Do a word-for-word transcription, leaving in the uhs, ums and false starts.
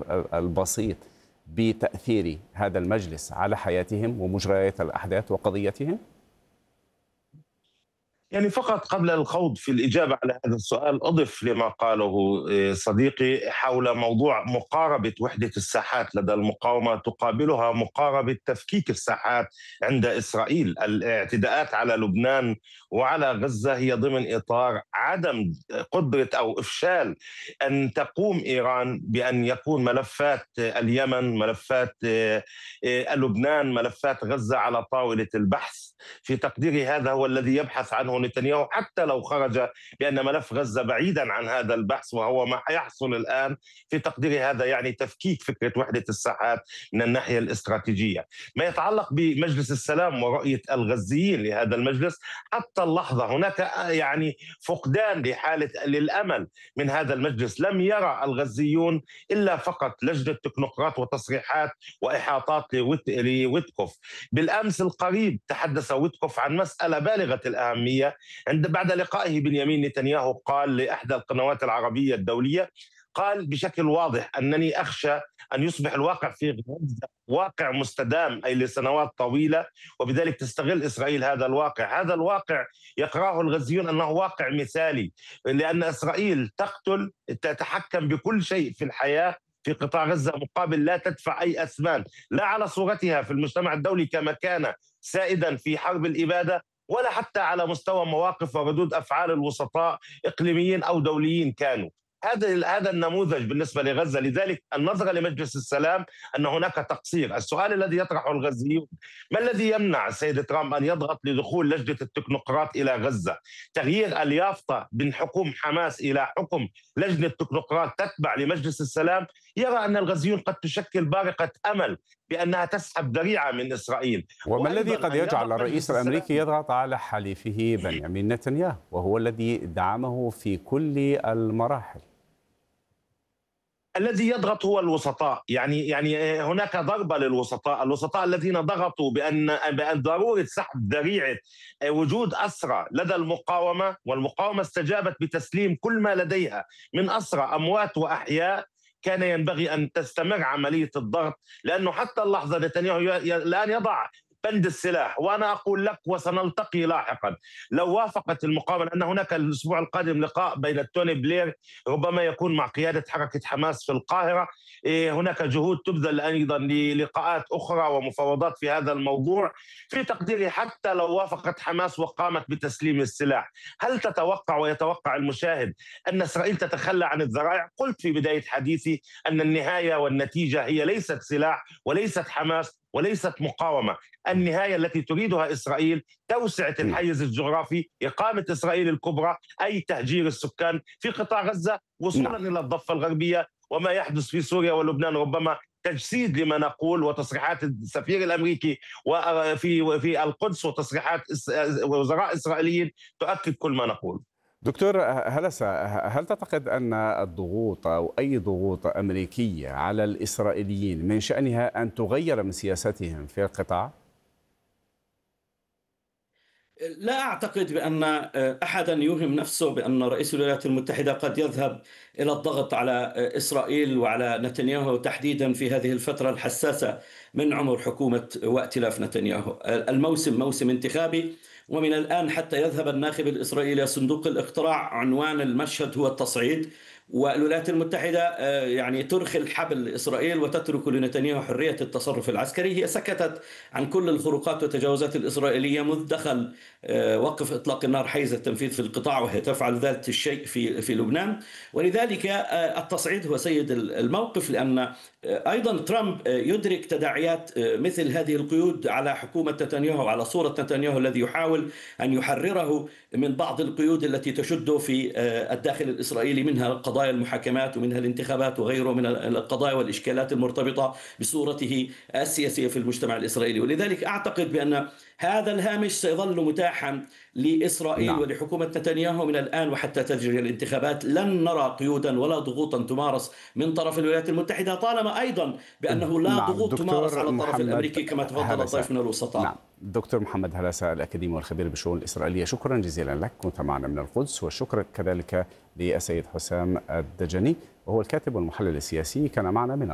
البسيط بتأثير هذا المجلس على حياتهم ومجريات الأحداث وقضيتهم؟ يعني فقط قبل الخوض في الإجابة على هذا السؤال أضف لما قاله صديقي حول موضوع مقاربة وحدة الساحات لدى المقاومة تقابلها مقاربة تفكيك الساحات عند إسرائيل. الاعتداءات على لبنان وعلى غزة هي ضمن إطار عدم قدرة أو إفشال أن تقوم إيران بأن يكون ملفات اليمن، ملفات لبنان، ملفات غزة على طاولة البحث. في تقديري هذا هو الذي يبحث عنه نتنياهو، حتى لو خرج بأن ملف غزة بعيدا عن هذا البحث وهو ما يحصل الآن. في تقديري هذا يعني تفكيك فكرة وحدة الساحات من الناحية الاستراتيجية. ما يتعلق بمجلس السلام ورؤية الغزيين لهذا المجلس، حتى اللحظة هناك يعني فقدان لحالة للأمل من هذا المجلس. لم يرى الغزيون إلا فقط لجنة تكنوقراط وتصريحات وإحاطات لويتكوف. بالأمس القريب تحدث ويتكوف عن مسألة بالغة الأهمية عند بعد لقائه بنيامين نتنياهو. قال لإحدى القنوات العربية الدولية، قال بشكل واضح أنني أخشى أن يصبح الواقع في غزة واقع مستدام أي لسنوات طويلة، وبذلك تستغل إسرائيل هذا الواقع. هذا الواقع يقرأه الغزيون أنه واقع مثالي، لأن إسرائيل تقتل، تتحكم بكل شيء في الحياة في قطاع غزة مقابل لا تدفع أي أثمان، لا على صورتها في المجتمع الدولي كما كان سائدا في حرب الإبادة، ولا حتى على مستوى مواقف وردود أفعال الوسطاء إقليميين أو دوليين كانوا. هذا هذا النموذج بالنسبة لغزة. لذلك النظرة لمجلس السلام أن هناك تقصير. السؤال الذي يطرحه الغزيون، ما الذي يمنع السيد ترامب أن يضغط لدخول لجنة التكنوقراط إلى غزة؟ تغيير اليافطة من حكم حماس إلى حكم لجنة تكنوقراط تتبع لمجلس السلام. يرى أن الغزيون قد تشكل بارقة أمل بأنها تسحب ذريعة من إسرائيل. وما الذي قد يجعل الرئيس الأمريكي يضغط على حليفه بنيامين نتنياهو وهو الذي دعمه في كل المراحل؟ الذي يضغط هو الوسطاء. يعني يعني هناك ضربة للوسطاء، الوسطاء الذين ضغطوا بأن بأن ضرورة سحب ذريعة وجود أسرى لدى المقاومة، والمقاومة استجابت بتسليم كل ما لديها من أسرى أموات وأحياء. كان ينبغي أن تستمر عملية الضغط، لأنه حتى اللحظة نتنياهو الآن يضع بند السلاح. وأنا أقول لك وسنلتقي لاحقا لو وافقت المقاومة، لأن هناك الأسبوع القادم لقاء بين توني بلير ربما يكون مع قيادة حركة حماس في القاهرة. هناك جهود تبذل أيضا للقاءات أخرى ومفاوضات في هذا الموضوع. في تقديري حتى لو وافقت حماس وقامت بتسليم السلاح، هل تتوقع ويتوقع المشاهد أن إسرائيل تتخلى عن الذرائع؟ قلت في بداية حديثي أن النهاية والنتيجة هي ليست سلاح وليست حماس وليست مقاومة. النهاية التي تريدها إسرائيل توسعة الحيز الجغرافي، إقامة إسرائيل الكبرى، أي تهجير السكان في قطاع غزة وصولا نعم. إلى الضفة الغربية. وما يحدث في سوريا ولبنان ربما تجسيد لما نقول، وتصريحات السفير الأمريكي وفي في القدس وتصريحات وزراء إسرائيليين تؤكد كل ما نقول. دكتور هلسة، هل تعتقد أن الضغوط أو أي ضغوط أمريكية على الإسرائيليين من شأنها أن تغير من سياستهم في القطاع؟ لا أعتقد بأن أحدا يوهم نفسه بأن رئيس الولايات المتحدة قد يذهب إلى الضغط على إسرائيل وعلى نتنياهو تحديدا في هذه الفترة الحساسة من عمر حكومة وائتلاف نتنياهو. الموسم موسم انتخابي، ومن الآن حتى يذهب الناخب الإسرائيلي إلى صندوق الاقتراع عنوان المشهد هو التصعيد، والولايات المتحدة يعني ترخي الحبل لإسرائيل وتترك لنتنياهو حرية التصرف العسكري. هي سكتت عن كل الخروقات والتجاوزات الإسرائيلية منذ دخل وقف إطلاق النار حيز التنفيذ في القطاع، وهي تفعل ذات الشيء في في لبنان. ولذلك التصعيد هو سيد الموقف، لأن أيضا ترامب يدرك تداعيات مثل هذه القيود على حكومة نتنياهو، على صورة نتنياهو الذي يحاول أن يحرره من بعض القيود التي تشد في الداخل الإسرائيلي، منها قضايا المحاكمات ومنها الانتخابات وغيره من القضايا والإشكالات المرتبطة بصورته السياسية في المجتمع الإسرائيلي. ولذلك أعتقد بأن هذا الهامش سيظل متاحا لإسرائيل نعم. ولحكومة نتنياهو من الآن وحتى تجري الانتخابات. لن نرى قيودا ولا ضغوطا تمارس من طرف الولايات المتحدة، طالما أيضا بأنه لا نعم. ضغوط تمارس على الطرف الأمريكي كما تفضل الضيف من الوسطاء. نعم. دكتور محمد هلسة الأكاديمي والخبير بالشؤون الإسرائيلية، شكرا جزيلا لك، كنت معنا من القدس. والشكر كذلك للسيد حسام الدجني وهو الكاتب والمحلل السياسي، كان معنا من